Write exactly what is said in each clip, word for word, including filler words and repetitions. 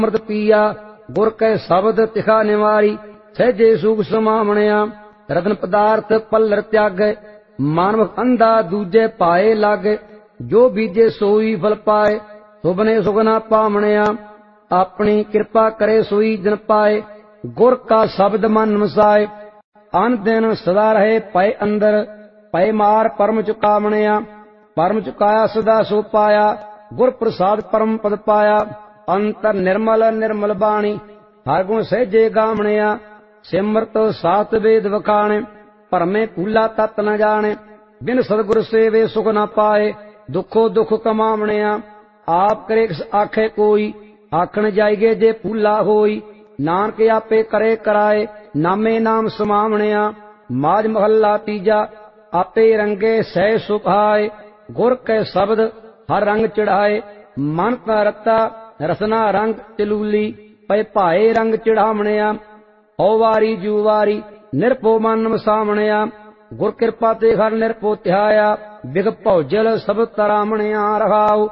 अमृत पिया गुर कै शब्द तिखा निवारी सहजे सुख समावणिया रतन पदार्थ पल्लर त्यागे मानव अंधा दूजे पाए लागे जो बीजे सोई फल पाए सुबने सुगना पावणिया अपनी कृपा करे सोई जन पाए गुर का शब्द मन मसाए अन दिन सदा रहे पै अंदर पै मार परम चुकावणिया परम चुकाया सदा सो पाया गुर प्रसाद परम पद पाया अंतर निर्मल निर्मल बाणी हर गुण सहजे गावणिया सिमरत सात वेद वखाणे परमे भूला तत न जाने बिन सतगुर सेवे सुख न पाए दुखो दुख कमावणिया आप करे आखे कोई आखण जाइगे जे भूला होई नानक आपे करे कराए नामे नाम समावणिया माज महला तीजा आपे रंगे सह सुभाए गुर कै शब्द हर रंग चढ़ाए मन का रता रसना रंग चलूली पै भाए रंग चढ़ावणिया हो वारी जू वारी निरपो मन वसावणिया गुर कृपा ते हर निरपो ध्याया बिग भौजल सब तरावणिया रहाओ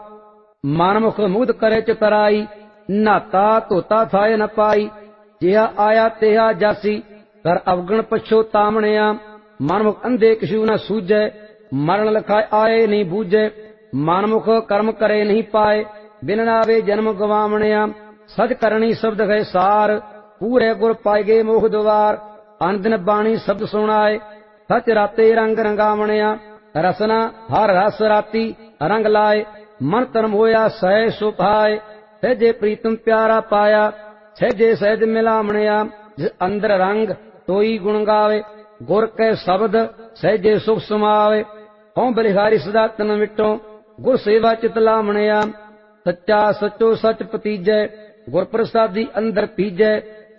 मनमुख मुग्ध करे चितराई नाता धोता थाए न पाई जिहा आया तेहा जासी कर अवगण पछोतावणिया मनमुख अंधे किशु न सूझे मरण लिखाए आए नहीं बूझे मनमुख कर्म करे नहीं पाए बिन नावे जन्म गवावणिया सच करनी शब्द है सार पूरे गुर पाए गए मोह द्वार अनदिन बाणी शब्द सुनाए सच राते रंग रंगावणिया रसना हर रस राती रंग लाए मन तन मोया सह सुभाए सहजे प्रीतम प्यारा पाया सहजे सहज मिलावणिया जिस अंदर रंग तोई गुण गावे गुर कै शब्द सहजे सुख समावे हों बलिहारी सदा तन विटो गुर सेवा चित लावणिया सच्चा सचो सच पतीजै गुर प्रसादी अंदर पीजै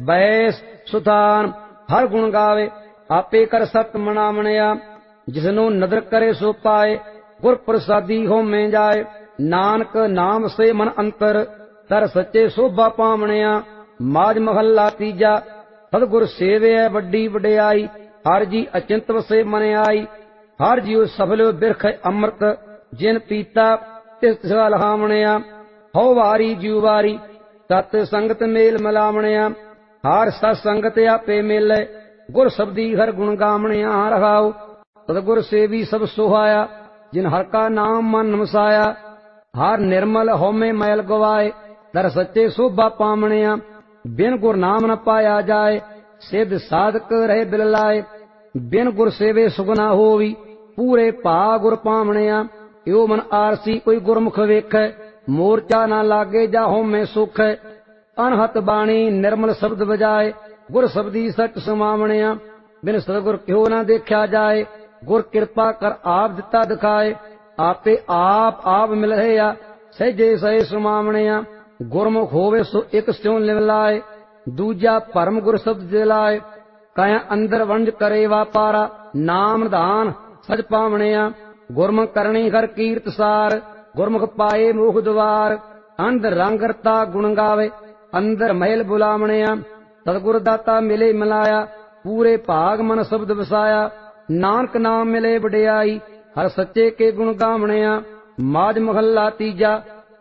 बैस सुथान हर गुण गावे आपे कर सत मनावणिया जिसनो नदर करे सो पाए गुर प्रसादी हो में जाए नानक नाम से मन अंतर तर सच्चे शोभा पावणिया माज महला तीजा सतगुर सेवे वड्डी वडियाई हर जी अचिंत वसे मन आई हर जीव सफल बिरख अमृत जिन पीता तिस लहावणिया हो वारी जीव वारी सत संगत मेल मिलावणिया हर सत संगत आपे मेले गुर शब्दी हर गुण गावणिया रहाओ सतगुर सेवी सब सुहाया जिन हर का नाम मन मसाया हर निर्मल होमे मैल गवाए दर सच्चे शोभा पावणिया बिन गुर नाम न पाया जाए सिद्ध साधक रहे बिल लाए बिन गुर सेवे सुगना होवी पूरे भा गुर पावणिया यो मन आरसी कोई गुरमुख वेखै मोर्चा ना लागे जा होमे सुख अनहत बाणी निर्मल शब्द बजाए गुर शब्दी सच समावणिया बिन सतगुर क्यों ना देखा जाए गुर कृपा कर आप दिता दिखाए आपे आप आप मिल रहा सहजे सहे समावणिया गुरमुख होवे सो एक स्यों लिव लाए दूजा परम गुर शब्द दिलाए काया अंदर वंज करे वापारा नाम दान सच पावणिया गुरमुख करनी हर कीर्त सार गुरमुख पाए मोह द्वार अंदर रंगरता गुण गावे अंदर महल बुलावणिया सतगुर दाता मिले मिलाया पूरे भाग मन शब्द वसाया नानक नाम मिले वडियाई हर सच्चे के गुण गावणिया माज महला तीजा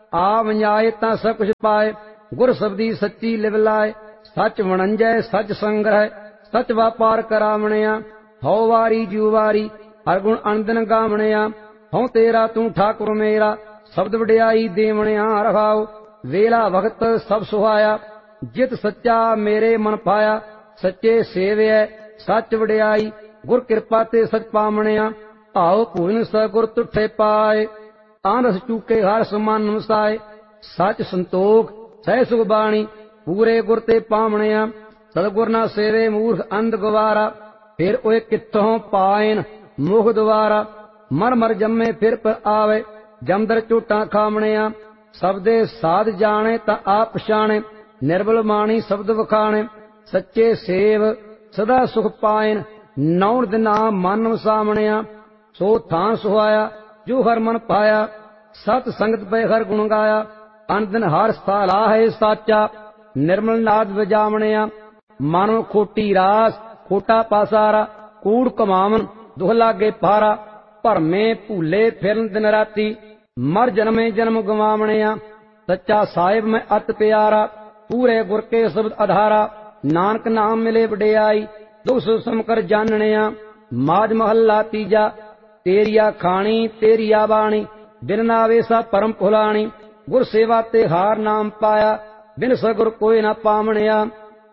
आ वंजाए ता सब कुछ पाए गुर शब्दी सच्ची लिव लाए सच वणंजै सच संग्रह सच व्यापार करावणिया हौ वारी जू वारी हर गुण अनदिन गावणिया हौ तेरा तू ठाकुर मेरा शब्द वडियाई देवणिया रहाओ वेला वक्त सब सुहाया जित सच्चा मेरे मन पाया सच्चे सेवे सच वडियाई गुर कृपा ते सच पावणिया आओ पूर्ण सगुर तुठे पाए आनस चूके हर समान नमसाए सच संतोख सह सुख बाणी पूरे गुर ते पावणिया सतगुर ना सेवे मूर्ख अंध गवारा फिर ओए कित्थों पायन मुख द्वारा मर मर जम्मे फिर पर आवे जमदर झूठा खावणिया सबदे साध जाने ता आप पछाणे निर्बल माणी शब्द वखाणे सच्चे सेव सदा सुख पायन नौन दिना मन वसावणिया सो थां सुहाया जो हर मन पाया सत संगत पे हर गुण गाया अनदिन हर साला है साचा निर्मल नाद वजावणिया मानो खोटी रास खोटा पासारा कूड़ कमावन दुख लागे पारा भरमे भूले फिरन दिन राती मर जन्मे जन्म गवावणिया सच्चा साहिब में अत प्यारा ਪੂਰੇ ਗੁਰ ਕੇ ਸ਼ਬਦ ਆਧਾਰਾ। ਨਾਨਕ ਨਾਮ ਮਿਲੇ ਵਡਿਆਈ, ਦੁਖ ਸੁਖ ਸਮਕਰ ਜਾਣਿਆ। ਮਾਝ ਮਹੱਲਾ ਤੀਜਾ। ਤੇਰੀਆ ਖਾਣੀ ਤੇਰੀਆ ਬਾਣੀ, ਬਿਨ ਨਾਵੇ ਸਾ ਪਰਮ ਭੁਲਾਣੀ। ਗੁਰ ਸੇਵਾ ਤੇ ਹਾਰ ਨਾਮ ਪਾਇਆ, ਬਿਨ ਸਗੁਰ ਕੋਈ ਨਾ ਪਾਵਣਿਆ।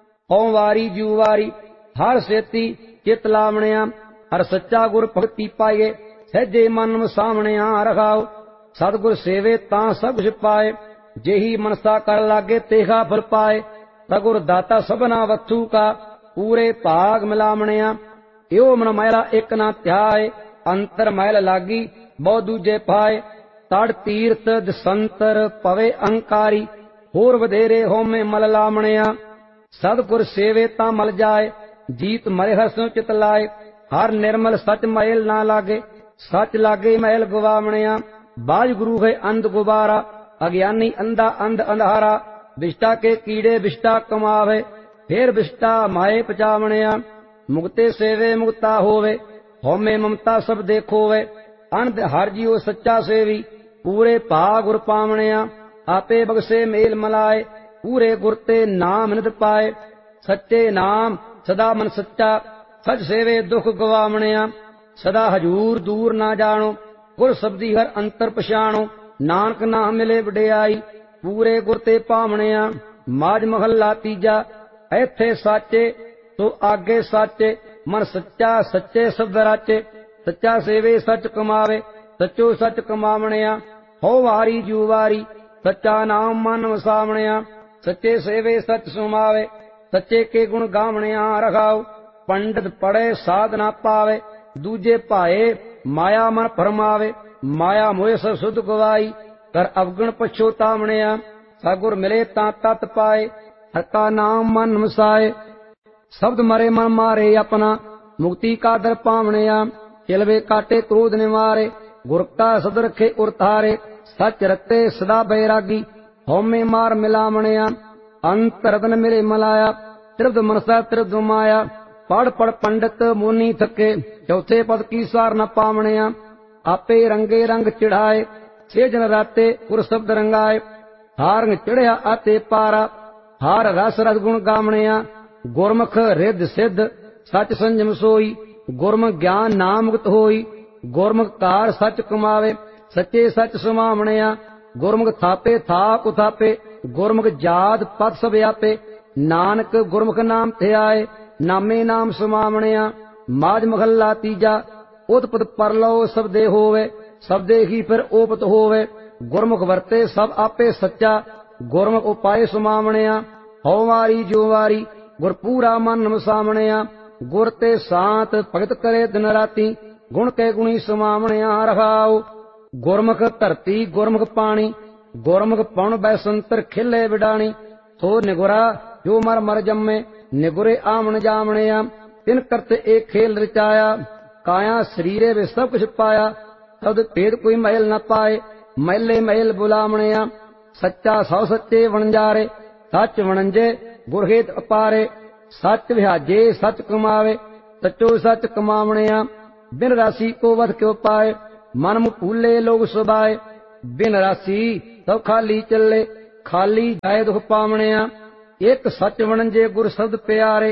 ਹਉ ਵਾਰੀ ਜੂ ਵਾਰੀ, ਹਰ ਸੇਤੀ ਚਿਤ ਲਾਵਣਿਆ। ਹਰ ਸੱਚਾ ਗੁਰ ਭਗਤੀ ਪਾਈਏ, ਸਹਿਜੇ ਮਨ ਵਸਾਵਣਿਆ। ਰਖਾਉ ਸਤਿਗੁਰ ਸੇਵੇ ਤਾਂ ਸਭ ਕੁਛ ਪਾਏ, ਜਿਹੀ ਮਨਸਾ ਕਰ ਲਾਗੇ ਤੇਹਾ ਫਲ ਪਾਏ। ਸਗੁਰ ਦਾਤਾ ਸਭਨਾ ਵਸਤੂ ਕਾ, ਪੂਰੇ ਭਾਗ ਮਿਲਾਵਣਿਆ। ਇਉ ਮਨ ਮੈਲਾ ਇੱਕ ਨਾ ਧਿਆਏ, ਅੰਤਰ ਮੈਲ ਲਾਗੀ ਬਹੁ ਦੂਜੇ ਪਾਏ। ਤੜ ਤੀਰਥ ਦਸੰਤਰ ਪਵੇ ਅਹੰਕਾਰੀ, ਹੋਰ ਵਧੇਰੇ ਹੋਮੇ ਮਲ ਲਾਵਣਿਆ। ਸਤਿਗੁਰ ਸੇਵੇ ਤਾਂ ਮਲ ਜਾਏ, ਜੀਤ ਮਰੇ ਹਸੁ ਚਿਤ ਲਾਏ। ਹਰ ਨਿਰਮਲ ਸਚ ਮੈਲ ਨਾ ਲਾਗੇ, ਸਚ ਲਾਗੇ ਮੈਲ ਗਵਾਵਣਿਆ। ਬਾਜ ਗੁਰੂ ਹੈ ਅੰਧ ਗੁਬਾਰਾ, ਅਗਿਆਨੀ ਅੰਧਾ ਅੰਧ ਅੰਧਾਰਾ। ਵਿਸ਼ਟਾ ਕੇ ਕੀੜੇ ਵਿਸ਼ਟਾ ਕਮਾਵੇ, ਫੇਰ ਵਿਸ਼ਟਾ ਮਾਏ ਪਚਾਵਣਿਆ। ਮੁਕਤੇ ਸੇਵੇ ਮੁਕਤਾ ਹੋਵੇ, ਹਉਮੈ ਮਮਤਾ ਸਭ ਦੇਖੋਵੇ। ਅਨੰਦ ਹਰ ਜੀਉ ਸੱਚਾ ਸੇਵੀ, ਪੂਰੇ ਭਾ ਗੁਰ ਪਾਵਣਿਆ। ਆਪੇ ਬਖਸ਼ੇ ਮੇਲ ਮਲਾਏ, ਪੂਰੇ ਗੁਰ ਤੇ ਨਾਮ ਨਿਤ ਪਾਏ। ਸੱਚੇ ਨਾਮ ਸਦਾ ਮਨ ਸੱਚਾ, ਸਚ ਸੇਵੇ ਦੁਖ ਗਵਾਵਣਿਆ। ਸਦਾ ਹਜੂਰ ਦੂਰ ਨਾ ਜਾਣੋ, ਗੁਰ ਸਬਦੀ ਹਰ ਅੰਤਰ ਪਛਾਣੋ। ਨਾਨਕ ਨਾਮ ਮਿਲੇ ਵਡਿਆਈ, ਪੂਰੇ ਗੁਰ ਤੇ ਪਾਵਣਿਆ। ਮਾਝ ਮਹੱਲਾ ਤੀਜਾ। ਇੱਥੇ ਸਾਚੇ ਸੋ ਆਗੇ ਸਾਚੇ, ਮਨ ਸੱਚਾ ਸੱਚੇ ਸ਼ਬਦ ਰਾਚੇ। ਸੱਚਾ ਸੇਵੇ ਸਚ ਕਮਾਵੇ, ਸੱਚੋ ਸਚ ਕਮਾਵਣਿਆ। ਹੋ ਵਾਰੀ ਜੂ ਵਾਰੀ, ਸੱਚਾ ਨਾਮ ਮਨ ਵਸਾਵਣਿਆ। ਸੱਚੇ ਸੇਵੇ ਸਚ ਸੁਮਾਵੇ, ਸੱਚੇ ਕੇ ਗੁਣ ਗਾਵਣਿਆ। ਰਖਾਉ ਪੰਡਤ ਪੜੇ ਸਾਧ ਨਾ ਪਾਵੇ, ਦੂਜੇ ਭਾਏ ਮਾਇਆ ਮਨ ਭਰਮਾਵੇ। ਮਾਇਆ ਮੋਹ ਸਭ ਸੁਧ ਗਵਾਈ, ਕਰ ਅਵਗਣ ਪਛੋਤਾਵਣਿਆ। ਸਤਿਗੁਰ ਮਿਲੇ ਤਾਂ ਤਤ ਪਾਏ, ਹਰ ਕਾ ਨਾਮ ਮਨ ਵਸਾਏ। ਸ਼ਬਦ ਮਰੇ ਮਨ ਮਾਰੇ ਆਪਣਾ, ਮੁਕਤੀ ਕਾ ਦਰ ਪਾਵਣਿਆ। ਚਿਲਵੇ ਕਾਟੇ ਕ੍ਰੋਧ ਨਿਵਾਰੇ, ਗੁਰ ਕਾ ਸਦ ਰਖੇ ਉਰ ਤਾਰੇ। ਸਚ ਰਤੇ ਸਦਾ ਬੈਰਾਗੀ, ਹਉਮੈ ਮਾਰ ਮਿਲਾਵਣਿਆ। ਅੰਤ ਰਤਨ ਮਿਲੇ ਮਲਾਇਆ, ਤ੍ਰਿਪਤ ਮਨਸਾ ਤ੍ਰਿਪਤ ਮਾਇਆ। ਪੜ ਪੜ ਪੰਡਤ ਮੋਨੀ ਥਕੇ, ਚੌਥੇ ਪਦ ਕੀ ਸਾਰ ਨ ਪਾਵਣਿਆ। ਆਪੇ ਰੰਗੇ ਰੰਗ ਚੜਾਏ, ਸੇ ਜਨ ਰਾਤੇ ਗੁਰ ਸ਼ਬਦ ਰੰਗਾਏ। ਹਾਰ ਰੰਗ ਚੜਿਆ ਆਤੇ ਪਾਰਾ, ਹਾਰ ਰਸ ਰਸ ਗੁਣ ਗਾਵਣਿਆ। ਗੁਰਮੁਖ ਰਿੱਧ ਸਿੱਧ ਸਚ ਸੰਜਮ ਸੋਈ, ਗੁਰਮੁਖ ਗਿਆਨ ਨਾਮ ਮੁਕਤ ਹੋਈ। ਗੁਰਮੁਖ ਕਾਰ ਸਚ ਕਮਾਵੇ, ਸੱਚੇ ਸਚ ਸੁਮਾਵਣਿਆ। ਗੁਰਮੁਖ ਥਾਪੇ ਥਾਪ ਉਥਾਪੇ, ਗੁਰਮੁਖ ਜਾਤ ਪਦ ਸਭ ਆਪੇ। ਨਾਨਕ ਗੁਰਮੁਖ ਨਾਮ ਧਿਆਏ, ਨਾਮੇ ਨਾਮ ਸੁਮਾਵਣਿਆ। ਮਾਝ ਮਹੱਲਾ ਤੀਜਾ। ਉਤਪਤ ਪਰਲੋ ਸਬਦੇ ਹੋਵੇ, ਸਬਦੇ ਹੀ ਫਿਰ ਓਪਤ ਹੋਵੇ। ਗੁਰਮੁਖ ਵਰਤੇ ਸਭ ਆਪੇ ਸੱਚਾ, ਗੁਰਮੁਖ ਉਪਾਏ ਸੁਮਾਵਣਿਆ। ਹਉ ਵਾਰੀ ਜੋ ਵਾਰੀ, ਗੁਰ ਪੂਰਾ ਮਨ ਵਸਾਵਣਿਆ। ਗੁਰ ਤੇ ਸਾਤ ਭਗਤ ਕਰੇ ਦਿਨ ਰਾਤੀ, ਗੁਣ ਕੇ ਗੁਣੀ ਸੁਮਾਵਣਿਆ। ਰਖਾਉ ਗੁਰਮੁਖ ਧਰਤੀ ਗੁਰਮੁਖ ਪਾਣੀ, ਗੁਰਮੁਖ ਪਉਣ ਬੈਸੰਤਰ ਖਿਲੇ ਵਿਡਾਣੀ। ਸੋ ਨਿਗੁਰਾ ਜੋ ਮਰ ਮਰ ਜੰਮੇ, ਨਿਗੁਰੇ ਆਵਣ ਜਾਵਣਿਆ। ਤਿਨ ਕਰਤ ਏਕ ਖੇਲ ਰਚਾਇਆ, ਕਾਇਆ ਸਰੀਰੇ ਵਿੱਚ ਸਭ ਕੁਛ ਪਾਇਆ। ਸਬਦ ਭੇਦ ਕੋਈ ਮਹਿਲ ਨ ਪਾਏ, ਮਹਿਲੇ ਮਹਿਲ ਬੁਲਾਵਣਿਆ। ਸੱਚਾ ਸੌ ਸੱਚੇ ਵਣਜਾਰੇ, ਸੱਚ ਵਣੰਜੇ ਗੁਰ ਹੇਤ ਅਪਾਰੇ। ਸੱਚ ਵਿਹਾਜੇ ਸੱਚ ਕਮਾਵੇ, ਸੱਚੋ ਸੱਚ ਕਮਾਵਣਿਆ। ਬਿਨ ਰਾਸੀ ਕੋ ਵਧ ਕਿਉ ਪਾਏ, ਮਨ ਮੁ ਭੂਲੇ ਲੋਗ ਸੁਭਾਏ। ਬਿਨ ਰਾਸੀ ਸਭ ਖਾਲੀ ਚੱਲੇ, ਖਾਲੀ ਜਾਏ ਦੁਖ ਪਾਵਣਿਆ। ਇੱਕ ਸੱਚ ਵਣੰਜੇ ਗੁਰ ਸ਼ਬਦ ਪਿਆਰੇ,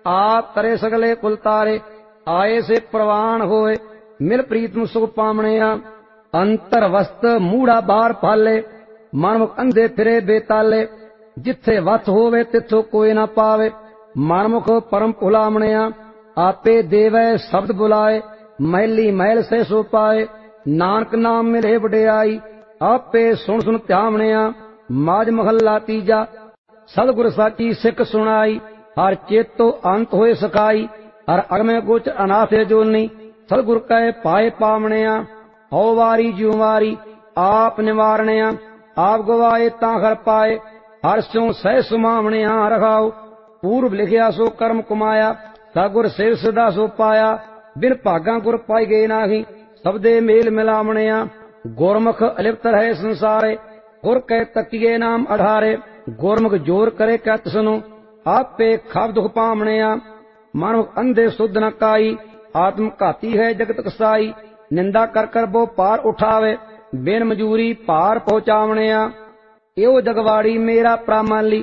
ਆਪ ਕਰੇ ਸਗਲੇ ਕੁਲ ਤਾਰੇ। ਆਏ ਸੇ ਪ੍ਰਵਾਨ ਹੋਏ, ਮਿਲ ਪ੍ਰੀਤ ਨੂੰ ਸੁਖ ਪਾਵਣਿਆ। ਅੰਤਰ ਵਸਤ ਮੂੜਾ ਬਾਹਰ ਪਾਲੇ, ਮਨ ਮੁਖ ਅੰਧੇ ਫਿਰੇ ਬੇਤਾਲੇ। ਜਿੱਥੇ ਵਸ ਹੋਵੇ ਤਿੱਥੋਂ ਕੋਈ ਨਾ ਪਾਵੇ, ਮਨਮੁਖ ਪਰਮ ਭੁਲਾਵਣਿਆ। ਆਪੇ ਦੇਵੈ ਸ਼ਬਦ ਬੁਲਾਏ, ਮਹਿਲੀ ਮਹਿਲ ਸੇ ਸੋ ਪਾਏ। ਨਾਨਕ ਨਾਮ ਮਿਲੇ ਵਡਿਆਈ, ਆਪੇ ਸੁਣ ਸੁਣ ਧਿਆਵਣਿਆ। ਮਾਝ ਮਹੱਲਾ ਤੀਜਾ। ਸਤਿਗੁਰ ਸਾਚੀ ਸਿੱਖ ਸੁਣਾਈ, ਹਰ ਚੇਤੋ ਅੰਤ ਹੋਏ ਸਕਾਈ। ਹਰ ਅਗਮੇ ਗੋਚ ਅਨਾਥੇ ਜੋਨੀ, ਸਤਿਗੁਰ ਕੈ ਪਾਏ ਪਾਵਣਿਆ। ਹਉ ਵਾਰੀ ਜਿਉ ਵਾਰੀ, ਆਪ ਨਿਵਾਰਣਿਆ। ਆਪ ਗਵਾਏ ਤਾਂ ਹਰ ਪਾਏ, ਹਰ ਸਿਉ ਸਹਿ ਸੁਮਾਵਣਿਆ। ਰਖਾਉ ਪੂਰਬ ਲਿਖਿਆ ਸੋ ਕਰਮ ਕਮਾਇਆ, ਸਤਿਗੁਰ ਸੇਵ ਸਦਾ ਸੋ ਪਾਇਆ। ਬਿਨ ਭਾਗਾਂ ਗੁਰ ਪਾਈ ਗਏ ਨਾਹੀ, ਸਬਦੇ ਮੇਲ ਮਿਲਾਵਣਿਆ। ਗੁਰਮੁਖ ਅਲਿਪਤ ਰਹੇ ਸੰਸਾਰੇ, ਗੁਰ ਕੈ ਤਕੀਏ ਨਾਮ ਅਢਾਰੇ। ਗੁਰਮੁਖ ਜੋਰ ਕਰੇ ਕੈ ਤਿਸਨੂੰ, ਆਪੇ ਖਬ ਦੁਖ ਪਾਵਣਿਆ। ਮਨੁਖ ਅੰਧੇ ਸੁਧ ਨ ਕਾਈ, ਆਤਮ ਘਾਤੀ ਹੈ ਜਗਤ ਕਸਾਈ। ਨਿੰਦਾ ਕਰ ਕਰ ਬੋ ਪਾਰ ਉਠਾਵੇ, ਬਿਨ ਮਜੂਰੀ ਪਾਰ ਪਹੁੰਚਾਵਣਿਆ। ਇਹੋ ਜਗਵਾੜੀ ਮੇਰਾ ਪ੍ਰਾਮਾਲੀ,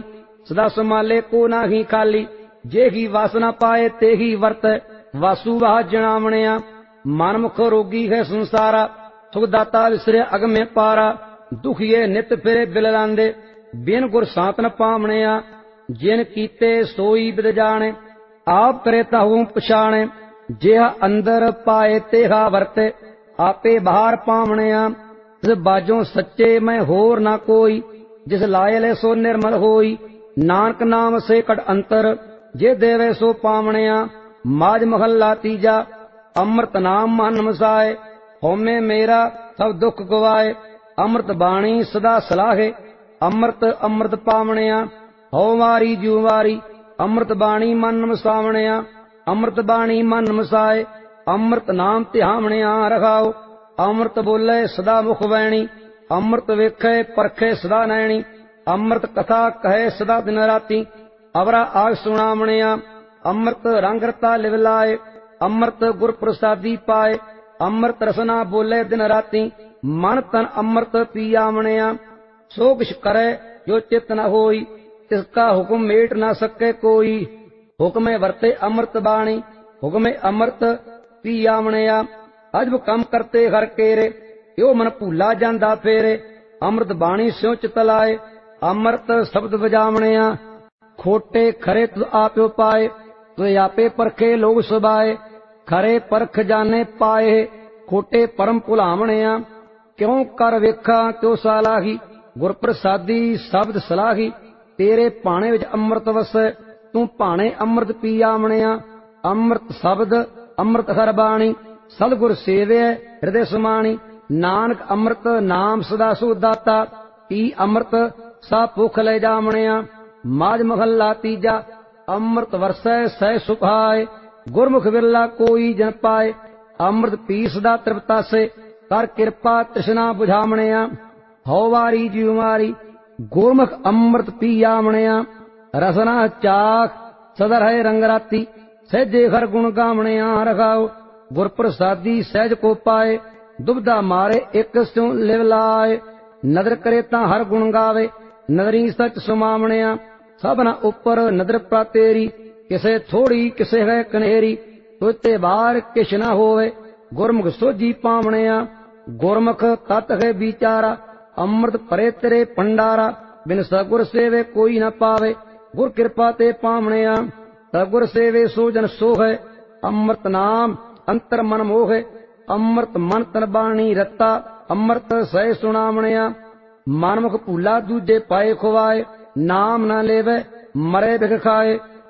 सदा संभाले को नाही खाली। जे ही वासना पाए ते ही वर्त वासु वाह जनावणिया। मनमुख रोगी है संसारा सुख दाता विसरे अग में पारा। दुखिए नित फिरे बिललांदे बिन गुर सातन पावणिया। जिन कीते सोई बिद जाने आप करे ताहू पछाणे। जेहा अंदर पाए तेहा वर्ते आपे बाहर पावणिया। जिस बाजों सच्चे मैं होर ना कोई जिस लायले सो निर्मल होई। नानक नाम से कट अंतर जे देवे सो पावणिया। माज महला तीजा अमृत नाम मन मसाए। होमे मेरा सब दुख गवाए। अमृत बाणी सदा सलाहे अमृत अमृत पावणिया। हो वारी जू वारी अमृत बाणी मन मसावणिया। अमृत बाणी मन मसाए अमृत नाम ध्यावणिया रखाओ। अमृत बोले सदा मुख वैणी अमृत वेखे परखे सदा नैणी। अमृत कथा कहे सदा दिन राती अवरा आग सुनावणिया। अमृत रंग रता लिवलाए अमृत गुर प्रसादी पाए। अमृत रसना बोले दिन राती मन तन अमृत पियावणिया। सो किछ करे जो चित न होई तिसका हुक्म मेट न सके कोई। हुक्मे वर्ते अमृत बाणी हुक्मे अमृत पियावणिया। अजब कम करते हर केरे यो मन भूला जांदा फेरे। अमृत बाणी स्यों चित लाए अमृत शब्द बजावणिया। खोटे खरे तुझ आप्यो पाए तुझ आपे परखे लोग सुबाए। खरे परख जाने पाए खोटे परम भुलावणिया। क्यों कर वेखा त्यो सालाही गुर प्रसादी शब्द सलाही। तेरे पाणे विच अमृत वसै तू भाणे अमृत पियावणिया। अमृत शब्द अमृत हर बाणी सतगुर सेवे हृदय समाणी। नानक अमृत नाम सदा सो दाता पी अमृत सा भुख ले जावणिया। माज महला तीजा अमृत वरसै सह सुखाए। गुरमुख बिरला कोई जन पाए। अमृत पी सदा तृप्ता से कर कृपा तृष्णा बुझावणिया। हो वारी जीव मारी गुरमुख अमृत पियावणिया। रसना चाख सदा रहे रंग राती सहजे हर गुण गावणिया रखाओ। गुर प्रसादी सहज को पाए दुबदा मारे एक स्यों लिव लाए। नदर करे ता हर गुण गावे नदरी सच सुमावणिया। सबना उपर नदर प्रा तेरी किसे थोड़ी किसे है कनेरी। तुते बाहर किश न होवे गुरमुख सोझी पावणिया। गुरमुख तत है विचारा अमृत परे तेरे भंडारा। बिन सगुर सेवे कोई न पावे गुर कृपा ते पावणिया। सगुर सेवे सो जन सो है अमृत नाम अंतर मन मोह। अमृत मन तन बाणी रत्ता अमृत सह सुनावणिया। मनमुख भूला दूजे पाए खुवाए नाम न लेवे मरे बिख खाए।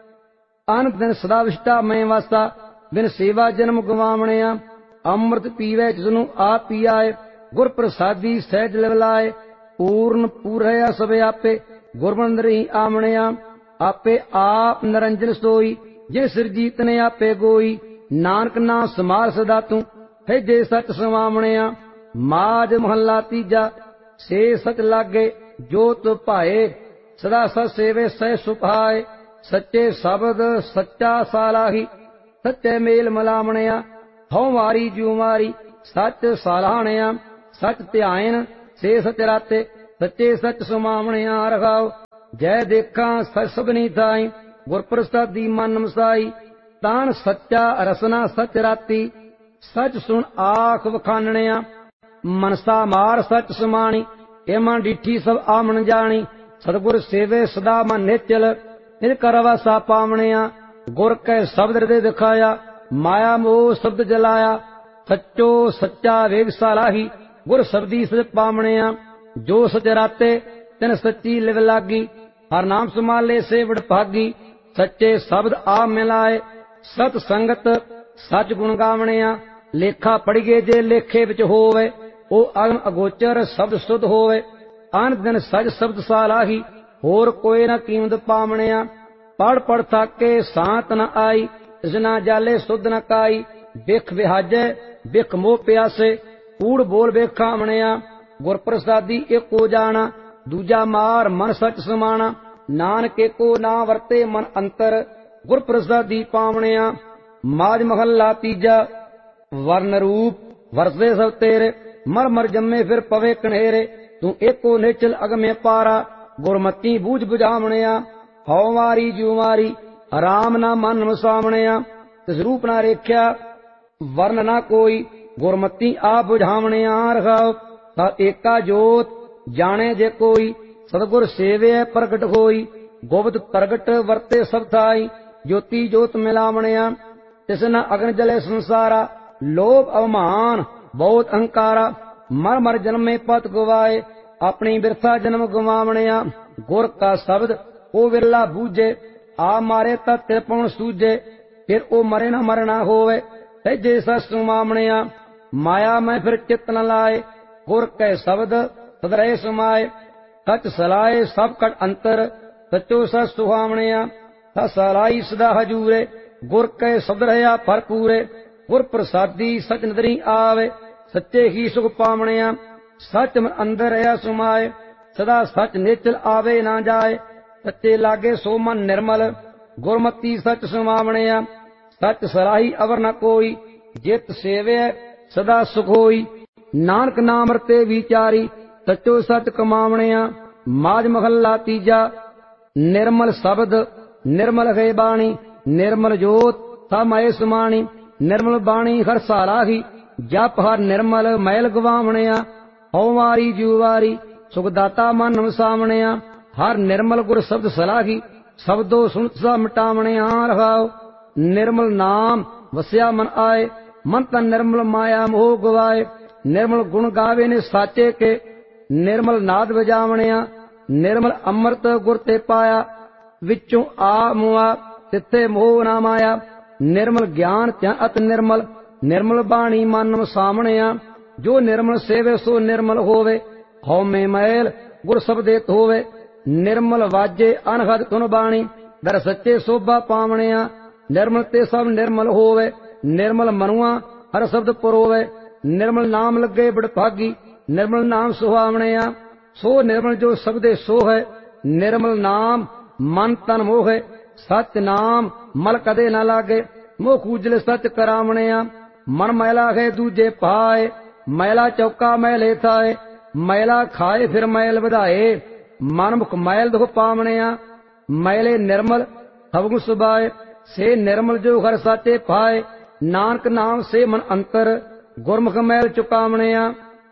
अन दिन सदा विष्टा मैं वासा बिन सेवा जन्म गवावणिया। अमृत पीवे जिसनु आप पियाए गुर प्रसादी सहज लिवलाए। पूर्ण पूरया सब आपे गुरबंदर ही आवणिया। आपे आप निरंजन सोई जिन सिरजीत ने आपे गोई। नानक ना समार सदा तू है जे सच समावणिया। माज महला तीजा से सच लागे जो तु भाए सदा सच सेवे सह सुभाए। सच्चे शब्द सच्चा सालाही सच्चे मेल मलावणिया। हौ वारी जू मारी सच सालाहणिया। सच ध्यान से सच राते सच्चे सच सुमावणिया रखाओ। जय देखा सच सबनी थाई गुर प्रसादी मन मसाई। तान सच्चा रसना सच राती सच सुन आख वखानणिया। मनसा मार सच समाणी ए मन डिठी सब आमन जानी। सतगुर सेवे सदा मन निचल निज कर वासा पावणिया। गुर कै शब्द हृदय दिखाया माया मोह शब्द जलाया। सच्चो सच्चा वेग सालाही गुर शब्दी सच पावणिया। जो सच राते तिन सच्ची लिव लागी हर नाम संभाले से वडभागी। सच्चे शब्द आ मिलाए सत संगत सच गुण गावणिया। लेखा पढ़िए जे लेखे विच होवे ओ अगम अगोचर शब्द सुध होवे। अन दिन सच शब्द सालाही होर कोई न कीमत पावणिया। पढ़ पढ़ थाके सांत न आई तृष्णा जाले सुध न काई। बिख विहाजे बिख मोह प्यासे कूड़ बोल बेखावणिया। गुर प्रसादी एको जाना दूजा मार मन सच समाना। नानक एको ना वरते मन अंतर गुर प्रसादी पावणिया। माज महला तीजा वर्ण रूप वरसे सब तेरे मर मर जम्मे फिर पवे कन्हेरे। तू एको निचल अग में पारा गुरमती बूझ बुझावणिया। ਹਉ ਮਾਰੀ ਜਿਉ ਮਾਰੀ ਰਾਮ ਨਾ ਮਨ ਵਸਾਵਣਿਆ। ਤਿਸ ਰੂਪ ਨਾ ਰੇਖਿਆ ਵਰਨ ਨਾ ਕੋਈ ਗੁਰਮਤੀ ਆ ਬੁਝਾਵਣਿਆ। ਰਖਾਉ ਤਾ ਏਕਾ ਜੋਤ ਜਾਣੇ ਜੇ ਕੋਈ ਸਤਿਗੁਰ ਸੇਵਿਆ ਪ੍ਰਗਟ ਹੋਈ। ਗੋਬਿੰਦ ਪ੍ਰਗਟ ਵਰਤੇ ਸਭ ਥਾਈ ਜੋਤੀ ਜੋਤ ਮਿਲਾਵਣਿਆ। ਤਿਸ ਨ ਅਗਨ ਜਲੇ ਸੰਸਾਰਾ ਲੋਭ ਅਵਮਾਨ ਬਹੁਤ ਅਹੰਕਾਰਾ। ਮਰ ਮਰ ਜਨਮੇ ਪਤ ਗਵਾਏ ਆਪਣੀ ਬਿਰਥਾ ਜਨਮ ਗਵਾਵਣਿਆ। ਗੁਰ ਕਾ ਸ਼ਬਦ ਉਹ ਵਿਰਲਾ ਬੂਝੇ ਆ ਮਾਰੇ ਤਾਂ ਤਿਰਪਉਣ ਸੂਝੇ। ਫਿਰ ਉਹ ਮਰੇ ਨਾ ਮਰਨਾ ਹੋਵੇ ਤੈਜੇ ਸਸ ਸੁਮਾਵਣਿਆ। ਮਾਇਆ ਮੈਂ ਫਿਰ ਚਿਤ ਨ ਲਾਏ ਗੁਰ ਕੈ ਸ਼ਬਦ ਸਦਰੇ ਸਮਾਏ। ਸਚ ਸਲਾਏ ਸਭ ਕਟ ਅੰਤਰ ਸਚੋ ਸਚ ਸੁਹਾਵਣਿਆ। ਸਚ ਸਲਾਈ ਸਦਾ ਹਜੂਰੇ ਗੁਰ ਕੈ ਸ਼ਬਦ ਰਹਾ ਭਰਪੂਰੇ। ਗੁਰ ਪ੍ਰਸਾਦੀ ਸਚ ਨਦਰੀ ਆਵੇ ਸੱਚੇ ਹੀ ਸੁਖ ਪਾਵਣਿਆ। ਸਚ ਮਨ ਅੰਦਰ ਰਹਾ ਸੁਮਾਏ ਸਦਾ ਸਚ ਨੇਚਲ ਆਵੇ ਨਾ ਜਾਏ। ਸੱਚੇ ਲਾਗੇ ਸੋ ਮਨ ਨਿਰਮਲ ਗੁਰਮਤੀ ਸਚ ਸੁਮਾਵਣਿਆ। ਸਚ ਸਲਾਹੀ ਅਵਰ ਨ ਕੋਈ ਜਿਤ ਸੇਵਿਆ ਸਦਾ ਸੁਖ ਹੋਈ। ਨਾਨਕ ਨਾਮ ਰਤੇ ਵਿਚਾਰੀ ਸਚੋ ਸਚ ਕਮਾਵਣਿਆ। ਮਾਝ ਮਹੱਲਾ ਤੀਜਾ। ਨਿਰਮਲ ਸ਼ਬਦ ਨਿਰਮਲ ਹੈ ਬਾਣੀ ਨਿਰਮਲ ਜੋਤ ਸਮੈ ਸਮਾਣੀ। ਨਿਰਮਲ ਬਾਣੀ ਹਰ ਸਾਲਾਹੀ ਜਪ ਹਰ ਨਿਰਮਲ ਮੈਲ ਗਵਾਵਣਿਆ। ਹਉ ਵਾਰੀ ਜਿਉ ਵਾਰੀ ਸੁਖ ਦਾਤਾ ਮਨ ਵਸਾਵਣਿਆ। ਹਰ ਨਿਰਮਲ ਗੁਰ ਸ਼ਬਦ ਸਲਾਹੀ ਸ਼ਬਦੋ ਸੁਣਤ ਸਾ ਮਿਟਾਵਣਿਆ। ਰਹਾਉ ਨਿਰਮਲ ਨਾਮ ਵਸਿਆ ਮਨ ਆਏ ਮਨ ਤਨ ਨਿਰਮਲ ਮਾਇਆ ਮੋਹ ਗਵਾਏ। ਨਿਰਮਲ ਗੁਣ ਗਾਵੇ ਨੇ ਸਾਚੇ ਕੇ ਨਿਰਮਲ ਨਾਦ ਵਜਾਵਣਿਆ। ਨਿਰਮਲ ਅੰਮ੍ਰਿਤ ਗੁਰ ਤੇ ਪਾਇਆ ਵਿੱਚੋਂ ਆ ਮੁਆ ਤਿੱਥੇ ਮੋਹ ਨਾ ਮਾਇਆ। ਨਿਰਮਲ ਗਿਆਨ ਧਿਆਨ ਅਤ ਨਿਰਮਲ ਨਿਰਮਲ ਬਾਣੀ ਮਨ ਵਸਾਵਣਿਆ। ਜੋ ਨਿਰਮਲ ਸੇਵੇ ਸੋ ਨਿਰਮਲ ਹੋਵੇ ਹਉਮੈ ਮੈਲ ਗੁਰ ਸ਼ਬਦੇ ਧੋਵੇ। ਨਿਰਮਲ ਵਾਜੇ ਅਨਹਦ ਧੁਨ ਬਾਣੀ ਦਰ ਸੱਚੇ ਸੋਭਾ ਪਾਵਣਿਆ। ਨਿਰਮਲ ਤੇ ਸਭ ਨਿਰਮਲ ਹੋਵੇ ਨਿਰਮਲ ਮਨੁਆ ਹਰ ਸ਼ਬਦ ਪਰੋਵੇ। ਨਿਰਮਲ ਨਾਮ ਲੱਗੇ ਬੜਭਾਗੀ ਨਿਰਮਲ ਨਾਮ ਸੁਹਾਵਣਿਆ। ਸੋ ਨਿਰਮਲ ਜੋ ਸ਼ਬਦੇ ਸੋ ਹੈ ਨਿਰਮਲ ਨਾਮ ਮਨ ਤਨ ਮੋਹੇ। ਸਚ ਨਾਮ ਮਲ ਕਦੇ ਨਾ ਲਾਗੇ ਮੋਹ ਕੂਜਲ ਸਚ ਕਰਾਵਣਿਆ। ਮਨ ਮੈਲਾ ਹੈ ਦੂਜੇ ਪਾਏ ਮੈਲਾ ਚੌਕਾ ਮੈਲੇ ਥਾਏ। ਮੈਲਾ ਖਾਏ ਫਿਰ ਮੈਲ ਵਧਾਏ ਮਨ ਮੁਖ ਮੈਲ ਦੁਖ ਪਾਵਣਿਆ। ਮੈਲੇ ਨਿਰਮਲ ਸਭ ਸੁਭਾਏ ਸੇ ਨਿਰਮਲ ਜੋ ਹਰ ਸਾਚੇ ਪਾਏ। ਨਾਨਕ ਨਾਮ ਸੇ ਮਨ ਅੰਤਰ ਗੁਰਮੁਖ ਮੈਲ ਚੁਕਾਵਣਿਆ।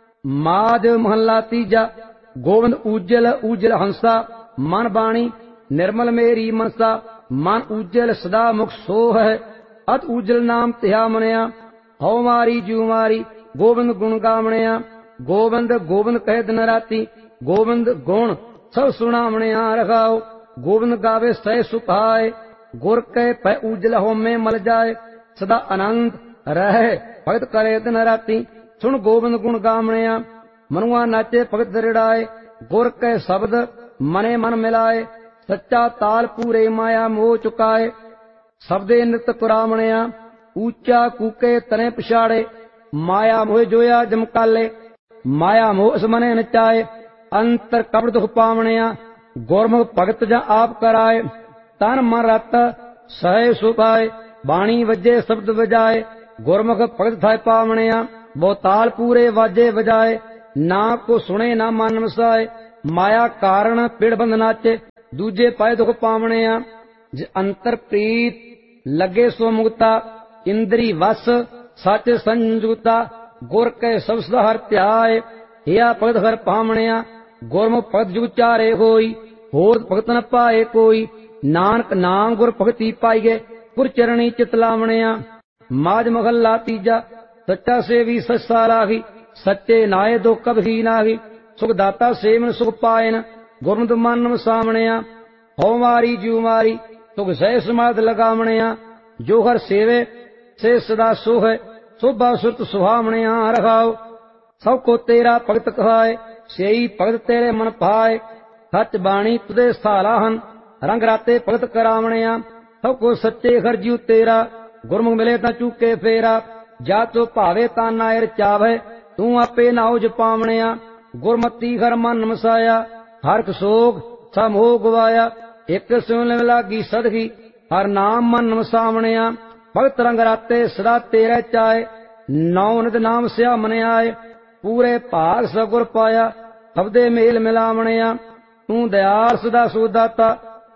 ਮਾਝ ਮਹੱਲਾ ਤੀਜਾ। ਗੋਬਿੰਦ ਊਜਲ ਊਜਲ ਹੰਸਾ ਮਨ ਬਾਣੀ ਨਿਰਮਲ ਮੇਰੀ ਮਨਸਾ। ਮਨ ਊਜਲ ਸਦਾ ਮੁਖ ਸੋ ਹੈ ਅਤ ਊਜਲ ਨਾਮ ਧਿਆ ਮਨਿਆ। ਹਉ ਮਾਰੀ ਜਿਉ ਮਾਰੀ ਗੋਬਿੰਦ ਗੁਣ ਗਾਵਣਿਆ। ਗੋਬਿੰਦ ਗੋਬਿੰਦ ਕਹਿ ਦਿਨ ਰਾਤੀ ਗੋਬਿੰਦ ਗੁਣ ਸਭ ਸੁਣਾਵਣਿਆ। ਰਖਾਉ ਗੋਬਿੰਦ ਗਾਵੇ ਸਹਿ ਸੁਭਾਏ ਗੁਰ ਕੈ ਪੈ ਊਜਲ ਹੋਮੇ ਮਲ ਜਾਏ। ਸਦਾ ਆਨੰਦ ਰਹਿ ਭਗਤ ਕਰੇ ਦਿਨ ਰਾਤੀ ਸੁਣ ਗੋਬਿੰਦ ਗੁਣ ਗਾਵਣਿਆ। ਮਨੁਆ ਨਾਚੇ ਭਗਤ ਦ੍ਰਿੜਾਏ ਗੁਰ ਕੈ ਸ਼ਬਦ ਮਨੇ ਮਨ ਮਿਲਾਏ। ਸੱਚਾ ਤਾਲ ਪੂਰੇ ਮਾਇਆ ਮੋਹ ਚੁਕਾਏ ਸ਼ਬਦੇ ਨਿਤ ਕੁਰਾਵਣਿਆ। ਊਚਾ ਕੂਕੇ ਤਨੇ ਪਛਾੜੇ ਮਾਇਆ ਮੋਹ ਜੋਇਆ ਜਮਕਾਲੇ। ਮਾਇਆ ਮੋਹ ਇਸ ਮਨੇ ਨਚਾਏ ਅੰਤਰ ਕਪੜ ਦੁਖ ਪਾਵਣਿਆ। ਗੁਰਮੁਖ ਭਗਤ ਜਾਂ ਆਪ ਕਰਾਏ ਤਨ ਮਨ ਰਤ ਸਹਿ ਸੁਭਾਏ। ਬਾਣੀ ਵੱਜੇ ਸ਼ਬਦ ਵਜਾਏ ਗੁਰਮੁਖ ਭਗਤ ਥਾਇ ਪਾਵਣਿਆ। ਬਹੁਤਾਲ ਪੂਰੇ ਵਾਜੇ ਵਜਾਏ ਨਾ ਕੋ ਸੁਣੇ ਨਾ ਮਨ ਵਸਾਏ। ਮਾਇਆ ਕਾਰਨ ਪਿੜ ਬੰਧ ਨਾਚੇ ਦੂਜੇ ਪਾਏ ਦੁਖ ਪਾਵਣਿਆ। ਜੇ ਅੰਤਰ ਪ੍ਰੀਤ ਲੱਗੇ ਸੋ ਮੁਕਤਾ ਇੰਦਰੀ ਵਸ ਸੱਚ ਸੰਜੁਗਤਾ। ਗੁਰ ਕੈ ਸਭ ਸਦਾ ਹਰ ਧਿਆਏ ਹਿਆ ਭਗਤ ਹਰ ਪਾਵਣਿਆ। ਗੁਰਮੁਖ ਭਗਤ ਜੁਗ ਚਾਰੇ ਹੋਈ ਹੋਰ ਭਗਤ ਨ ਪਾਏ ਕੋਈ। ਨਾਨਕ ਨਾਮ ਗੁਰ ਭਗਤੀ ਪਾਈਏ ਗੁਰ ਚਰਣੀ ਚਿਤ ਲਾਵਣਿਆ। ਮਾਝ ਮਹੱਲਾ ਤੀਜਾ। ਸੱਚਾ ਸੇਵੀ ਸੱਚਾ ਲਾਹੀ ਸੱਚੇ ਨਾਏ ਦੋ ਕਬਹੀ ਨਾਹੀ। ਸੁਖ ਦਾਤਾ ਸੇਵਨ ਸੁਖ ਪਾਇਨ ਗੁਰਮਤਿ ਮਨ ਵਸਾਵਣਿਆ। ਹਉ ਮਾਰੀ ਜਿਉ ਮਾਰੀ ਸੁਖ ਸਹਿ ਸਮਾਧ ਲਗਾਵਣਿਆ। ਜੋ ਹਰ ਸੇਵੇ ਸੇ ਸਦਾ ਸੁਖ ਸੋਭਾ ਸੁਰਤ ਸੁਹਾਵਣਿਆ। ਰਖਾਉ ਸਭ ਕੋ ਤੇਰਾ ਭਗਤ ਕਹਾਏ ਸੇਈ ਭਗਤ ਤੇਰੇ ਮਨ ਪਾਏ। ਸੱਚ ਬਾਣੀ ਤੁਦੇ ਸਥਾਲਾ ਹਨ ਰੰਗ ਰਾਤੇ ਭਗਤ ਕਰਾਵਣਿਆ। ਸਭ ਕੋ ਸੱਚੇ ਹਰ ਜੀਉ ਤੇਰਾ ਗੁਰਮੁਖ ਮਿਲੇ ਤਾਂ ਚੂਕੇ ਫੇਰਾ। ਜਾ ਤੋ ਭਾਵੇ ਤਾਂ ਨਾਇ ਰਚਾਵੇ ਤੂੰ ਆਪੇ ਨਾਉ ਜਪਾਵਣਿਆ। ਗੁਰਮਤੀ ਹਰ ਮਨ ਮਸਾਇਆ ਹਰਖ ਸੋਗ ਸਭ ਮੋਹ ਗਵਾਇਆ। ਇੱਕ ਸੁਣ ਲਾਗੀ ਸਦਗੀ ਹਰ ਨਾਮ ਮਨ ਵਸਾਵਣਿਆ। ਭਗਤ ਰੰਗ ਰਾਤੇ ਸਦਾ ਤੇਰੇ ਚਾਏ ਨੌ ਨਿਤ ਨਾਮ ਸਿਆ ਮਨ ਆਏ। ਪੂਰੇ ਭਾਗ ਸਗੁਰ ਪਾਇਆ ਸਬਦੇ ਮੇਲ ਮਿਲਾਵਣਿਆ। ਤੂੰ ਦਇਆਲ ਸਦਾ ਸੋ ਦਾਤਾ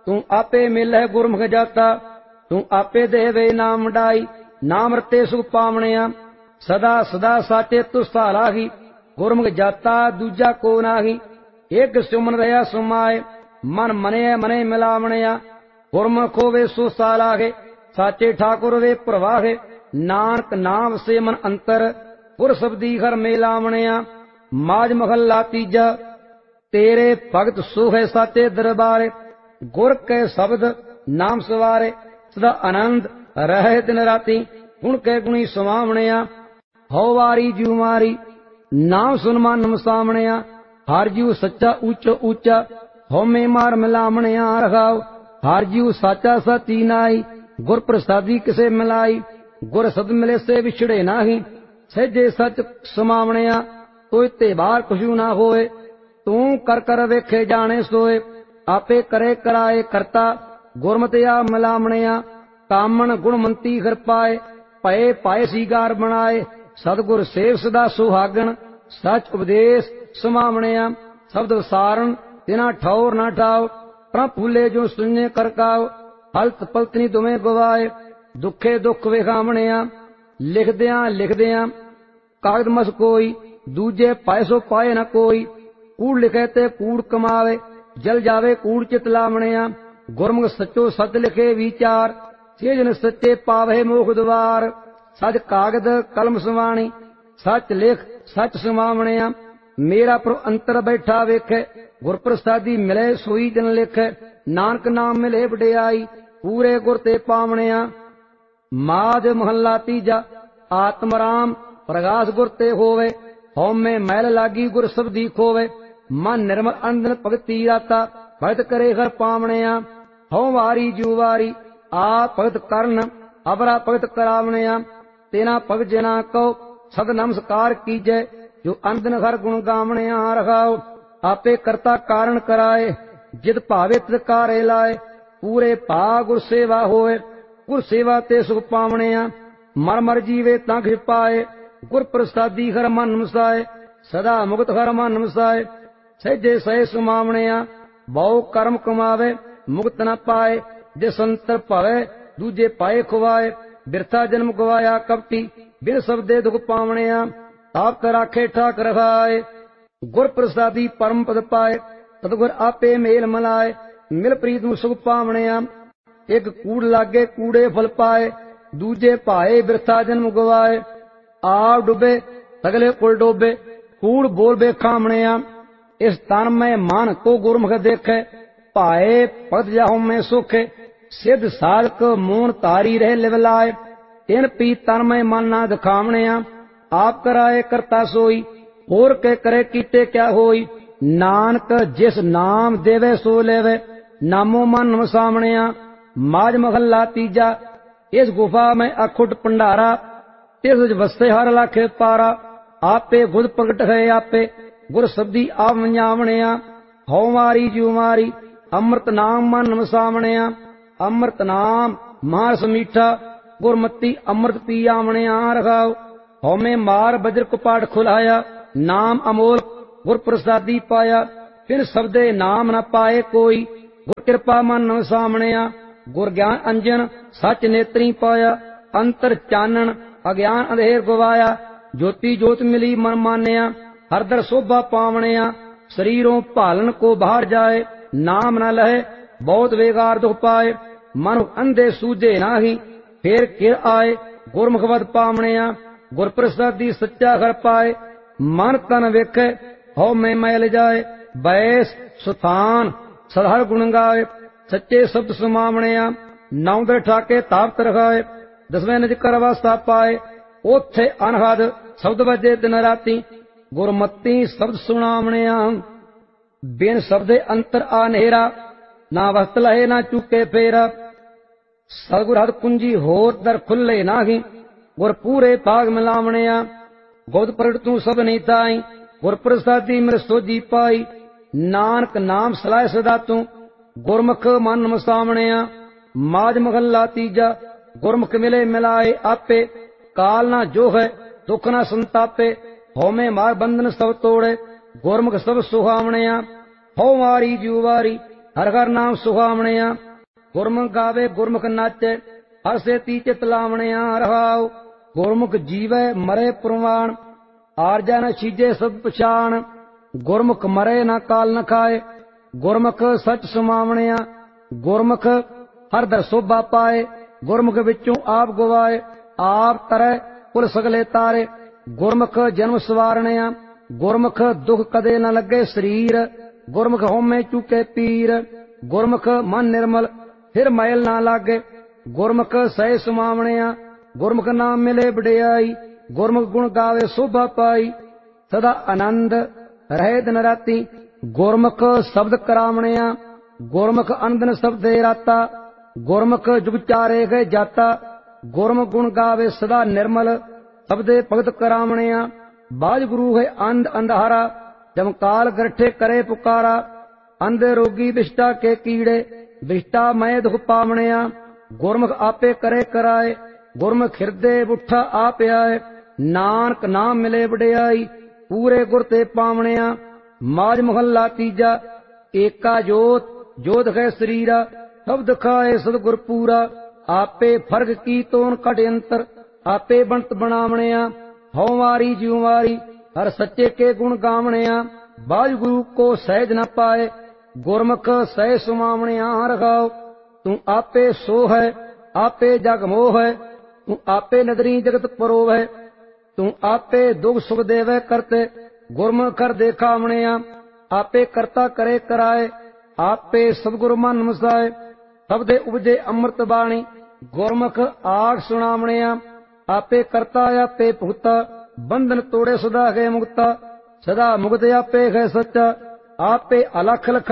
ਤੂੰ ਆਪੇ ਮਿਲੈ ਗੁਰਮੁਖ ਜਾਤਾ, ਤੂੰ ਆਪੇ ਦੇਵੇ ਨਾਮ ਵਡਾਈ, ਨਾਮ ਰਤੇ ਸੁਖ ਪਾਵਣਿਆ। ਸਦਾ ਸਦਾ ਸਾਚੇ ਤੁਸਾ ਲਾਹੀ, ਗੁਰਮੁਖ ਜਾਤਾ ਦੂਜਾ ਕੋ ਨਾਹੀ। ਇਕ ਸੁਮਨ ਰਹਾ ਸੁਮਾਏ, ਮਨ ਮਨਿਆ ਮਨੇ ਮਿਲਾਵਣਿਆ। ਗੁਰਮੁਖ ਹੋਵੇ ਸੋ ਸਾ ਲਾਗੇ, ਸਾਚੇ ਠਾਕੁਰ ਵੇ ਪ੍ਰਵਾਹੇ। ਨਾਨਕ ਨਾਮ ਸੇ ਮਨ ਅੰਤਰ, ਗੁਰ ਸਬਦੀ ਹਰ ਮੇਲਾਵਣਿਆ। ਮਾਝ ਮਹੱਲਾ ਤੀਜਾ। ਤੇਰੇ ਭਗਤ ਸੋਹੇ ਸਾਚੇ ਦਰਬਾਰੇ, ਗੁਰ ਕੈ ਸ਼ਬਦ ਨਾਮ ਸਵਾਰੇ। ਸਦਾ ਆਨੰਦ ਰਹੇ ਦਿਨ ਰਾਤੀ, ਗੁਣ ਕੈ ਗੁਣੀ ਸਮਾਵਣਿਆ। ਹਉ ਵਾਰੀ ਜਿਉ ਮਾਰੀ, ਨਾਮ ਸੁਨ ਮਨ ਮਸਾਵਣਿਆ। ਹਰ ਜੀਉ ਸੱਚਾ ਉੱਚੋ ਉੱਚਾ, ਹਉਮੈ ਮਾਰ ਮਿਲਾਵਣਿਆ ਰਹਾਉ। ਹਰ ਜੀਉ ਸਾਚਾ ਸਾਚੀ ਨਾਈ, ਗੁਰ ਪ੍ਰਸਾਦੀ ਕਿਸੇ ਮਿਲਾਈ। ਗੁਰ ਸਦ ਮਿਲੇ ਸੇ ਵਿਛੜੇ ਨਾਹੀ, ਸਹਿਜੇ ਸਚ ਸਮਾਵਣਿਆ। ਤੋਇ ਤੇ ਬਾਹਰ ਕੁਛੂ ਨਾ ਹੋਏ, ਤੂੰ ਕਰ ਕਰ ਵੇਖੇ ਜਾਣੇ ਸੋਏ। ਆਪੇ ਕਰੇ ਕਰਾਏ ਕਰਤਾ, ਗੁਰਮਤਿ ਆ ਮਿਲਾਵਣਿਆ। ਕਾਮਣ ਗੁਣਮੰਤੀ ਹਰ ਪਾਏ, ਭਏ ਪਾਏ ਸੀਗਾਰ ਬਣਾਏ। ਸਤਿਗੁਰ ਸੇਵ ਸਦਾ ਸੁਹਾਗਣ, ਸਚ ਉਪਦੇਸ਼ ਸਮਾਵਣਿਆ। ਸ਼ਬਦ ਵਿਸਾਰਨ ਤਿਨਾ ਠੌਰ ਨਾ ਠਾਓ, ਪ੍ਰਭ ਭੁੱਲੇ ਜੋ ਸੁਣੇ ਕਰਕਾਓ। ਹਲਤ ਪਲਤਨੀ ਤੁਮੇ ਗਵਾਏ, ਦੁਖੇ ਦੁੱਖ ਵਿਖਾਵਣਿਆ। ਲਿਖਦਿਆਂ ਲਿਖਦਿਆਂ ਕਾਗਦ ਮਸ ਕੋਈ, ਦੂਜੇ ਪਾਏ ਸੋ ਪਾਏ ਨਾ ਕੋਈ। ਕੂੜ ਲਿਖੇ ਤੇ ਕੂੜ ਕਮਾਵੇ, ਜਲ ਜਾਵੇ ਕੂੜ ਚਿਤ ਲਾਵਣਿਆ। ਗੁਰਮੁਖ ਸੱਚੋ ਸਤ ਲਿਖੇ ਵਿਚਾਰ, ਸੇ ਜਨ ਸੱਚੇ ਪਾਵੇ ਮੋਖ ਦੁਆਰ। ਸਚ ਕਾਗਦ ਕਲਮ ਸਵਾਣੀ, ਸਚ ਲਿਖ ਸਚ ਸਮਾਵਣਿਆ। ਮੇਰਾ ਪ੍ਰਭ ਅੰਤਰ ਬੈਠਾ ਵੇਖੇ, ਗੁਰ ਪ੍ਰਸਾਦੀ ਮਿਲੇ ਸੋਈ ਜਨ ਲਿਖੇ। ਨਾਨਕ ਨਾਮ ਮਿਲੇ ਵਡਿਆਈ, ਪੂਰੇ ਗੁਰ ਤੇ ਪਾਵਣਿਆ। ਮਾਝ ਮਹੱਲਾ ਤੀਜਾ। ਆਤਮ ਰਾਮ ਪ੍ਰਗਾਸ ਗੁਰ ਤੇ ਹੋਵੇ, ਹਉਮੈ ਮੈਲ ਲਾਗੀ ਗੁਰ ਸਬਦੀ ਖੋਵੇ। ਮਨ ਨਿਰਮਲ ਅੰਦਨ ਭਗਤੀ ਰਾਤਾ, ਭਗਤ ਕਰੇ ਹਰ ਪਾਵਣਿਆ। ਹਉ ਵਾਰੀ ਜਿਉ ਵਾਰੀ, ਆਪ ਭਗਤ ਕਰਨ ਅਵਰਾ ਭਗਤ ਕਰਾਵਣਿਆ। ਤੇਨਾ ਭਗਤ ਜਨਾ ਕਉ ਸਦ ਨਮਸਕਾਰ ਕੀਜੈ, ਜੋ ਅੰਦਨ ਹਰ ਗੁਣ ਗਾਵਣਿਆ ਰਹਾਉ। ਆਪੇ ਕਰਤਾ ਕਾਰਨ ਕਰਾਏ, ਜਿਤ ਭਾਵੇ ਤਿਤ ਕਾਰੇ ਲਾਏ। ਪੂਰੇ ਭਾ ਗੁਰ ਸੇਵਾ ਹੋਏ, ਗੁਰ ਸੇਵਾ ਤੇ ਸੁਖ ਪਾਵਣਿਆ। ਮਰ ਮਰ ਜੀਵੇ ਤਾਂ ਖਿ ਪਾਏ, ਗੁਰ ਪ੍ਰਸਾਦੀ ਹਰ ਮਨ ਮਸਾਏ। ਸਦਾ ਮੁਕਤ ਹਰ ਮਨ ਮਸਾਏ, ਸਹਿਜੇ ਸਹਿ ਸਮਾਵਣਿਆ। ਬਹੁ ਕਰਮ ਕਮਾਵੇ ਮੁਕਤ ਨ ਪਾਏ, ਜੇ ਸੰਤਰ ਭਵੇ ਦੂਜੇ ਪਾਏ ਖੁਆਏ। ਬਿਰਥਾ ਜਨਮ ਗਵਾਇਆ ਕਪਟੀ, ਬਿਨ ਸਬਦੇ ਦੁਖ ਪਾਵਣਿਆ। ਤਾਪ ਰਾਖੇ ਠਾਕ ਰਖਾਏ, ਗੁਰ ਪ੍ਰਸਾਦੀ ਪਰਮ ਪਦ ਪਾਏ। ਸਤਿਗੁਰ ਆਪੇ ਮੇਲ ਮਲਾਏ, ਮਿਲ ਪ੍ਰੀਤ ਨੂੰ ਸੁਖ ਪਾਵਣਿਆ। ਇੱਕ ਕੂੜ ਲਾਗੇ ਕੂੜੇ ਫਲ ਪਾਏ, ਦੂਜੇ ਭਾਏ ਬਿਰਥਾ ਜਨਮ ਗਵਾਏ। ਆਪ ਡੁੱਬੇ ਸਗਲੇ ਕੁਲ ਡੋਬੇ, ਕੂੜ ਬੋਲ ਬੇਖਾਵਣਿਆ। ਇਸ ਤਨ ਮੈਂ ਮਨ ਕੋ ਗੁਰਮੁਖ ਦੇਖੇ, ਭਾਏ ਭਗਤ ਜਾਹੂ ਮੈਂ ਸੁਖੇ। ਸਿੱਧ ਸਾਧਕ ਮੂਨ ਤਾਰੀ ਰਹਿ ਲਿਵ ਲਾਏ, ਇਨ ਪੀ ਤਨ ਮੈਂ ਮਨ ਨਾ ਦਿਖਾਵਣਿਆ। ਆਪ ਕਰਾਏ ਕਰਤਾ ਸੋਈ, ਹੋਰ ਕੇ ਕਰੇ ਕੀਤੇ ਕਿਆ ਹੋਈ। ਨਾਨਕ ਜਿਸ ਨਾਮ ਦੇਵੇ ਸੋ ਲੈਵੇ, ਨਾਮੋ ਮਨ ਵਸਾਵਣਿਆ। ਮਾਝ ਮਹੱਲਾ ਤੀਜਾ। ਇਸ ਗੁਫਾ ਮੈਂ ਅਖੁੱਟ ਭੰਡਾਰਾ, ਤਿਸ ਵਿਚ ਵਸੇ ਹਰ ਲਾਖੇ ਪਾਰਾ। ਆਪੇ ਖੁਦ ਪ੍ਰਗਟ ਹੈ ਆਪੇ, ਗੁਰ ਸਬਦੀ ਆਪ ਮഞ്ഞਾਵਣਿਆ। ਹਉ ਮਾਰੀ ਜਿਉ ਮਾਰੀ, ਅੰਮ੍ਰਿਤ ਨਾਮ ਮਨ ਵਸਾਵਣਿਆ। ਅੰਮ੍ਰਿਤ ਨਾਮ ਮਾਰਸ ਮੀਠਾ, ਗੁਰਮਤੀ ਅੰਮ੍ਰਿਤ ਪੀ ਆਵਣਿਆ ਰਖਾਉ। ਹਉਮੈ ਮਾਰ ਬਜਰ ਕਪਾਟ ਖੁਲਾਇਆ, ਨਾਮ ਅਮੋਲ ਗੁਰ ਪ੍ਰਸਾਦੀ ਪਾਇਆ। ਫਿਰ ਸਬਦੇ ਨਾਮ ਨ ਪਾਏ ਕੋਈ, ਗੁਰ ਕਿਰਪਾ ਮਨ ਵਸਾਵਣਿਆ। ਗੁਰ ਗਿਆਨ ਅੰਜਨ ਸਚ ਨੇਤਰੀ ਪਾਇਆ, ਅੰਤਰ ਚਾਨਣ ਅਗਿਆਨ ਅੰਧੇਰ ਗਵਾਇਆ। ਜੋਤੀ ਜੋਤ ਮਿਲੀ ਮਨ ਮਾਨਿਆ, ਹਰਦਰ ਸੋਭਾ ਪਾਵਣਿਆ। ਸਰੀਰੋਂ ਭਾਲਨ ਕੋ ਬਾਹਰ ਜਾਏ, ਨਾਮ ਨ ਲਹੇ ਬਹੁਤ ਵੇਗਾਰ ਦੁਖ ਪਾਏ। ਮਨ ਅੰਧੇ ਸੂਝੇ ਨਾਹੀ, ਫੇਰ ਕਿਰ ਆਏ ਗੁਰਮੁਖ ਵਦ ਪਾਵਣਿਆ। ਗੁਰ ਪ੍ਰਸਾਦੀ ਸੱਚਾ ਹਰ ਪਾਏ, ਮਨ ਤਨ ਵੇਖੇ ਹਉਮੈ ਮੈਲ ਜਾਏ। ਬੈਸ ਸੁਥਾਨ ਸਦਾ ਗੁਣ ਗਾਏ, ਸੱਚੇ ਸ਼ਬਦ ਸਮਾਵਣਿਆ। ਨੌ ਦੇ ਠਾਕੇ ਤਾਪਤ ਰਖਾਏ, ਦਸਵੇਂ ਨਿਜ ਕਰ ਵਾਸਤਾ ਪਾਏ। ਉਥੇ ਅਨਹਦ ਸ਼ਬਦ ਵਜੇ ਦਿਨ ਰਾਤੀ, ਗੁਰਮਤੀ ਸ਼ਬਦ ਸੁਣਾਵਣਿਆ। ਬਿਨ ਸ਼ਬਦੇ ਅੰਤਰ ਆ ਨੇਰਾ, ਨਾ ਵਸਤ ਲਹੇ ਨਾ ਚੁੱਕੇ ਫੇਰਾ। ਸਤਿਗੁਰ ਹਦ ਕੁੰਜੀ ਹੋਰ ਦਰ ਖੁੱਲੇ ਨਾਹੀ, ਗੁਰ ਪੂਰੇ ਭਾਗ ਮਿਲਾਵਣਿਆ। ਗੋਦ ਪ੍ਰਗਟ ਤੂੰ ਸਭ ਨੀ ਤਾਈ, ਗੁਰ ਪ੍ਰਸਾਦੀ ਮਿਰ ਸੋਜੀ ਪਾਈ। ਨਾਨਕ ਨਾਮ ਸਲਾਹਿ ਸਦਾ ਤੂੰ, ਗੁਰਮੁਖ ਮਨ ਮਸਾਵਣਿਆ। ਮਾਝ ਮਹੱਲਾ ਤੀਜਾ। ਗੁਰਮੁਖ ਮਿਲੇ ਮਿਲਾਏ ਆਪੇ, ਕਾਲ ਨਾ ਜੋ ਹੈ ਦੁੱਖ ਨਾ ਸੰਤਾਪੇ। ਹਉਮੈ ਮਾਰ ਬੰਧਨ ਸਭ ਤੋੜੇ, ਗੁਰਮੁਖ ਸਭ ਸੁਹਾਵਣਿਆ। ਹਉ ਵਾਰੀ ਜਿਉ ਵਾਰੀ, ਹਰ ਹਰ ਨਾਮ ਸੁਹਾਵਣਿਆ। ਗੁਰਮੁਖ ਗਾਵੇ ਗੁਰਮੁਖ ਨਾਚੈ, ਹਰ ਸੇਤੀ ਚਿਤ ਲਾਵਣਿਆ। ਰਹਾਉ ਗੁਰਮੁਖ ਜੀਵੈ ਮਰੇ ਪ੍ਰਵਾਣ, ਆਰਜੈ ਨ ਛੀਜੇ ਸਭ ਪਛਾਣ। ਗੁਰਮੁਖ ਮਰੇ ਨਾ ਕਾਲ ਨ ਖਾਏ, ਗੁਰਮੁਖ ਸਚ ਸੁਮਾਵਣਿਆ। ਗੁਰਮੁਖ ਹਰ ਦਰ ਸੋਭਾ ਪਾਏ, ਗੁਰਮੁਖ ਵਿੱਚੋਂ ਆਪ ਗਵਾਏ। ਆਪ ਤਰੈ ਕੁਲ ਸਗਲੇ ਤਾਰੇ, ਗੁਰਮੁਖ ਜਨਮ ਸਵਾਰਣਿਆ। ਗੁਰਮੁਖ ਦੁਖ ਕਦੇ ਨ ਲੱਗੇ ਸਰੀਰ, ਗੁਰਮੁਖ ਹਉਮੈ ਚੁਕੇ ਪੀਰ। ਗੁਰਮੁਖ ਮਨ ਨਿਰਮਲ ਫਿਰ ਮੈਲ ਨਾ ਲਾਗੇ, ਗੁਰਮੁਖ ਸਹਿ ਸੁਮਾਵਣਿਆ। ਗੁਰਮੁਖ ਨਾਮ ਮਿਲੇ ਵਡਿਆਈ, ਗੁਰਮੁਖ ਗੁਣ ਗਾਵੇ ਸੋਭਾ ਪਾਈ। ਸਦਾ ਆਨੰਦ ਰਹੇ ਦਿਨ ਰਾਤੀ, ਗੁਰਮੁਖ ਸ਼ਬਦ ਕਰਾਵਣਿਆ। ਗੁਰਮੁਖ ਅਨੰਦਨ ਸ਼ਬਦੇ ਰਾਤਾ, ਗੁਰਮੁਖ ਜੁਗ ਚਾਰੇ ਗਏ ਜਾਤਾ। ਗੁਰਮੁਖ ਗੁਣ ਗਾਵੇ ਸਦਾ ਨਿਰਮਲ, ਸ਼ਬਦੇ ਭਗਤ ਕਰਾਵਣਿਆ। ਬਾਜ ਗੁਰੂ ਹੈ ਅੰਧ ਅੰਧਾਰਾ, ਜਮਕਾਲ ਗਰਠੇ ਕਰੇ ਪੁਕਾਰਾ। ਅੰਧ ਰੋਗੀ ਵਿਸ਼ਟਾ ਕੇ ਕੀੜੇ, ਵਿਸ਼ਟਾ ਮੈਂ ਦੁਖ ਪਾਵਣਿਆ। ਗੁਰਮੁਖ ਆਪੇ ਕਰੇ ਕਰਾਏ, ਗੁਰਮੁਖ ਹਿਰਦੇ ਬੁੱਠਾ ਆਪ ਆਏ। ਨਾਨਕ ਨਾਮ ਮਿਲੇ ਵਡਿਆਈ, ਪੂਰੇ ਗੁਰ ਤੇ ਪਾਵਣਿਆ। ਮਾਜ ਮਹੱਲਾ ਤੀਜਾ। ਏਕਾ ਜੋਤ ਜੋਤ ਹੈ ਸਰੀਰਾ, ਸ਼ਬਦ ਖਾਏ ਸਤਿਗੁਰ ਪੂਰਾ। ਆਪੇ ਫਰਕ ਕੀ ਤੋਨ ਘਟ ਅੰਤਰ, ਆਪੇ ਬਣਤ ਬਣਾਵਣਿਆ। ਹਉ ਵਾਰੀ ਜਿਉ ਵਾਰੀ ਹਰ ਸੱਚੇ ਕੇ ਗੁਣ ਗਾਵਣਿਆ। ਬਾਜ ਗੁਰੂ ਕੋ ਸਹਿਜ ਨ ਪਾਏ, ਗੁਰਮੁਖ ਸਹਿ ਸੁਮਾਵਣਿਆ। ਰਖਾਉ ਤੂੰ ਆਪੇ ਸੋ ਹੈ, ਆਪੇ ਜਗ ਮੋਹ ਹੈ। ਤੂੰ ਆਪੇ ਨਦਰੀ ਜਗਤ ਪਰੋਵੈ, ਤੂੰ ਆਪੇ ਦੁਖ ਸੁਖ ਦੇਵੈ ਕਰਤੇ। ਗੁਰਮੁਖ ਕਰ ਦੇਖਾਵਣਿਆ। ਆਪੇ ਕਰਤਾ ਕਰੇ ਕਰਾਏ, ਆਪੇ ਸਤਿਗੁਰ ਮਨ ਵਸਾਏ। ਸਬਦੇ ਉਪਜੇ ਅੰਮ੍ਰਿਤ ਬਾਣੀ, ਗੁਰਮੁਖ ਆਖ ਸੁਣਾਵਣਿਆ। ਆਪੇ ਕਰਤਾ ਆਪੇ ਭੁਗਤਾ, ਬੰਧਨ ਤੋੜੇ ਸਦਾ ਹੈ ਮੁਕਤਾ। ਸਦਾ ਮੁਕਤ ਆਪੇ ਹੈ ਸੱਚਾ, ਆਪੇ ਅਲਖ ਲਖ